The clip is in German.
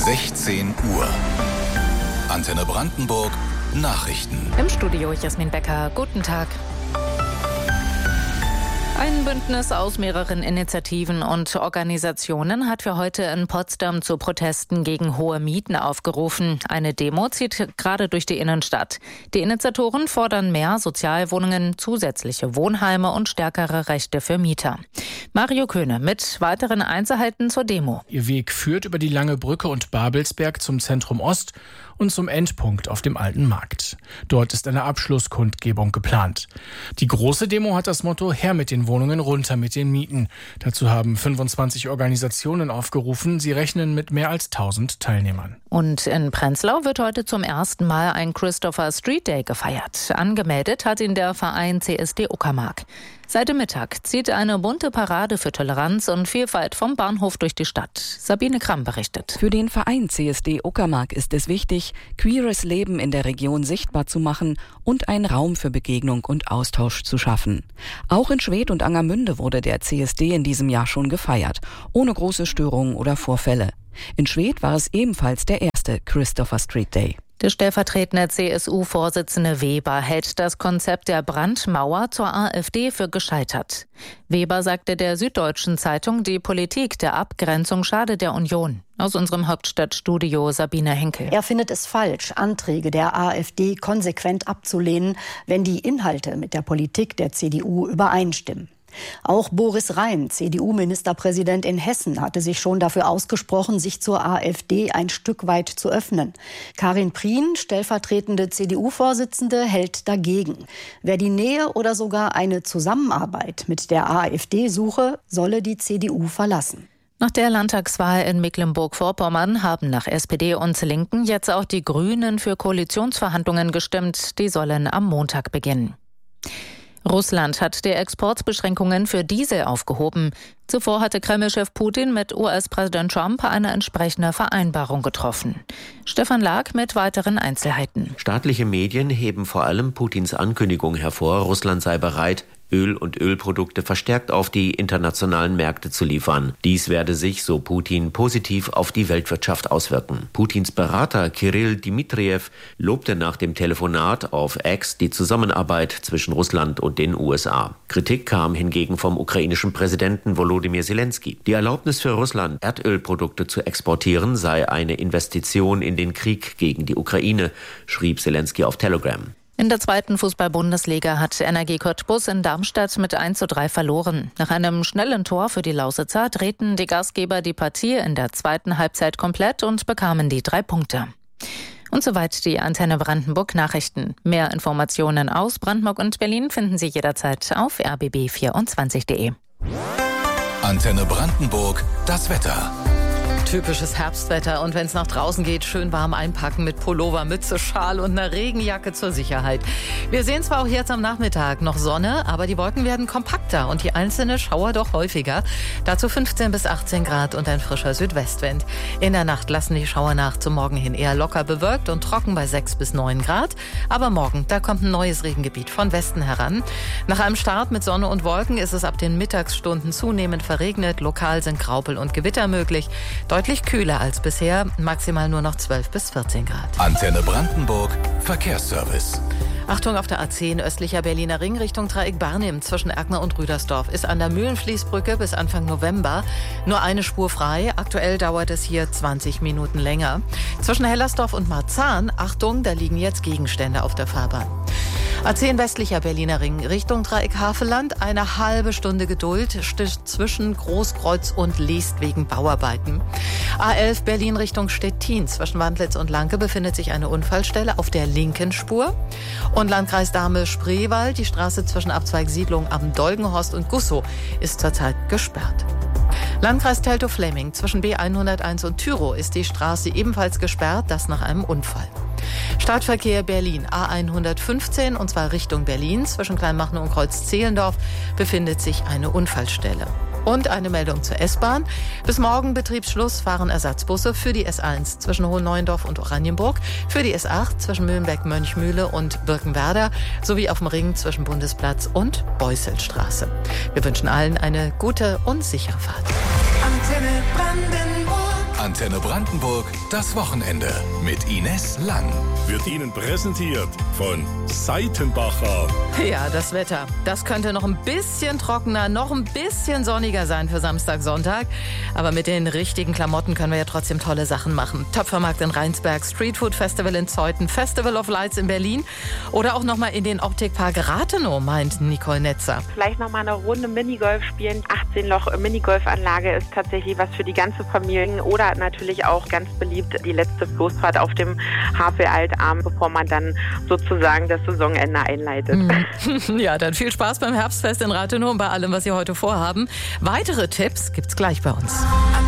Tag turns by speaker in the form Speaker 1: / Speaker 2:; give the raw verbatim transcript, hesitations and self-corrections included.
Speaker 1: sechzehn Uhr. Antenne Brandenburg Nachrichten.
Speaker 2: Im Studio Jasmin Becker. Guten Tag. Ein Bündnis aus mehreren Initiativen und Organisationen hat für heute in Potsdam zu Protesten gegen hohe Mieten aufgerufen. Eine Demo zieht gerade durch die Innenstadt. Die Initiatoren fordern mehr Sozialwohnungen, zusätzliche Wohnheime und stärkere Rechte für Mieter. Mario Köhne mit weiteren Einzelheiten zur Demo.
Speaker 3: Ihr Weg führt über die Lange Brücke und Babelsberg zum Zentrum Ost und zum Endpunkt auf dem Alten Markt. Dort ist eine Abschlusskundgebung geplant. Die große Demo hat das Motto „Her mit den Wohnungen, runter mit den Mieten". Dazu haben fünfundzwanzig Organisationen aufgerufen. Sie rechnen mit mehr als tausend Teilnehmern.
Speaker 2: Und in Prenzlau wird heute zum ersten Mal ein Christopher Street Day gefeiert. Angemeldet hat ihn der Verein C S D Uckermark. Seit dem Mittag zieht eine bunte Parade für Toleranz und Vielfalt vom Bahnhof durch die Stadt. Sabine Kramm berichtet.
Speaker 4: Für den Verein C S D Uckermark ist es wichtig, queeres Leben in der Region sichtbar zu machen und einen Raum für Begegnung und Austausch zu schaffen. Auch in Schwedt und Angermünde wurde der C S D in diesem Jahr schon gefeiert, ohne große Störungen oder Vorfälle. In Schwedt war es ebenfalls der erste Christopher Street Day.
Speaker 2: Der stellvertretende C S U-Vorsitzende Weber hält das Konzept der Brandmauer zur AfD für gescheitert. Weber sagte der Süddeutschen Zeitung, die Politik der Abgrenzung schade der Union. Aus unserem Hauptstadtstudio Sabine Henkel.
Speaker 5: Er findet es falsch, Anträge der AfD konsequent abzulehnen, wenn die Inhalte mit der Politik der C D U übereinstimmen. Auch Boris Rhein, C D U-Ministerpräsident in Hessen, hatte sich schon dafür ausgesprochen, sich zur AfD ein Stück weit zu öffnen. Karin Prien, stellvertretende C D U-Vorsitzende, hält dagegen. Wer die Nähe oder sogar eine Zusammenarbeit mit der AfD suche, solle die C D U verlassen.
Speaker 2: Nach der Landtagswahl in Mecklenburg-Vorpommern haben nach S P D und Linken jetzt auch die Grünen für Koalitionsverhandlungen gestimmt. Die sollen am Montag beginnen. Russland hat die Exportbeschränkungen für Diesel aufgehoben. Zuvor hatte Kreml-Chef Putin mit U S-Präsident Trump eine entsprechende Vereinbarung getroffen. Stefan Lag mit weiteren Einzelheiten.
Speaker 6: Staatliche Medien heben vor allem Putins Ankündigung hervor, Russland sei bereit, Öl und Ölprodukte verstärkt auf die internationalen Märkte zu liefern. Dies werde sich, so Putin, positiv auf die Weltwirtschaft auswirken. Putins Berater Kirill Dmitriev lobte nach dem Telefonat auf X die Zusammenarbeit zwischen Russland und den U S A. Kritik kam hingegen vom ukrainischen Präsidenten Volodymyr Zelensky. Die Erlaubnis für Russland, Erdölprodukte zu exportieren, sei eine Investition in den Krieg gegen die Ukraine, schrieb Zelensky auf Telegram.
Speaker 2: In der zweiten Fußball-Bundesliga hat Energie Cottbus in Darmstadt mit eins zu drei verloren. Nach einem schnellen Tor für die Lausitzer drehten die Gastgeber die Partie in der zweiten Halbzeit komplett und bekamen die drei Punkte. Und soweit die Antenne Brandenburg Nachrichten. Mehr Informationen aus Brandenburg und Berlin finden Sie jederzeit auf r b b vierundzwanzig punkt de.
Speaker 1: Antenne Brandenburg, das Wetter.
Speaker 7: Typisches Herbstwetter und wenn es nach draußen geht, schön warm einpacken mit Pullover, Mütze, Schal und einer Regenjacke zur Sicherheit. Wir sehen zwar auch jetzt am Nachmittag noch Sonne, aber die Wolken werden kompakter und die einzelne Schauer doch häufiger. Dazu fünfzehn bis achtzehn Grad und ein frischer Südwestwind. In der Nacht lassen die Schauer nach, zum Morgen hin eher locker bewölkt und trocken bei sechs bis neun Grad. Aber morgen, da kommt ein neues Regengebiet von Westen heran. Nach einem Start mit Sonne und Wolken ist es ab den Mittagsstunden zunehmend verregnet. Lokal sind Graupel und Gewitter möglich. Deutlich kühler als bisher, maximal nur noch zwölf bis vierzehn Grad.
Speaker 1: Antenne Brandenburg, Verkehrsservice.
Speaker 7: Achtung, auf der A zehn östlicher Berliner Ring Richtung Dreieck Barnim zwischen Erkner und Rüdersdorf ist an der Mühlenfließbrücke bis Anfang November nur eine Spur frei. Aktuell dauert es hier zwanzig Minuten länger. Zwischen Hellersdorf und Marzahn, Achtung, da liegen jetzt Gegenstände auf der Fahrbahn. A zehn westlicher Berliner Ring Richtung Dreieck Havelland, eine halbe Stunde Geduld zwischen Großkreuz und Leest wegen Bauarbeiten. A elf Berlin Richtung Stettin zwischen Wandlitz und Lanke befindet sich eine Unfallstelle auf der linken Spur. Und Landkreis Dahme-Spreewald, die Straße zwischen Abzweig Siedlung am Dolgenhorst und Gussow ist zurzeit gesperrt. Landkreis Teltow-Fläming zwischen B hunderteins und Tyrow ist die Straße ebenfalls gesperrt, das nach einem Unfall. Stadtverkehr Berlin A hundertfünfzehn und zwar Richtung Berlin. Zwischen Kleinmachnow und Kreuz-Zehlendorf befindet sich eine Unfallstelle. Und eine Meldung zur S-Bahn. Bis morgen Betriebsschluss fahren Ersatzbusse für die S eins zwischen Hohenneuendorf und Oranienburg, für die S acht zwischen Mühlenbeck-Mönchmühle und Birkenwerder sowie auf dem Ring zwischen Bundesplatz und Beusselstraße. Wir wünschen allen eine gute und sichere Fahrt.
Speaker 8: Antenne Brandenburg.
Speaker 1: Antenne Brandenburg, das Wochenende mit Ines Lang.
Speaker 8: Wird Ihnen präsentiert von Seitenbacher.
Speaker 7: Ja, das Wetter. Das könnte noch ein bisschen trockener, noch ein bisschen sonniger sein für Samstag, Sonntag. Aber mit den richtigen Klamotten können wir ja trotzdem tolle Sachen machen. Töpfermarkt in Rheinsberg, Streetfood Festival in Zeuthen, Festival of Lights in Berlin oder auch nochmal in den Optikpark Rathenow, meint Nicole Netzer.
Speaker 9: Vielleicht nochmal eine Runde Minigolf spielen. achtzehn Loch Minigolfanlage ist tatsächlich was für die ganze Familie. Oder natürlich auch ganz beliebt die letzte Floßfahrt auf dem Havel-Altarm, bevor man dann sozusagen das Saisonende einleitet.
Speaker 7: Ja, dann viel Spaß beim Herbstfest in Rathenow und bei allem, was Sie heute vorhaben. Weitere Tipps gibt's gleich bei uns.